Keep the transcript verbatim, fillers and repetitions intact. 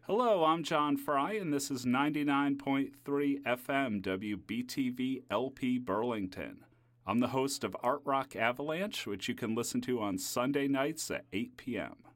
Hello, I'm John Fry, and this is ninety-nine point three F M W B T V L P Burlington. I'm the host of Art Rock Avalanche, which you can listen to on Sunday nights at eight p.m.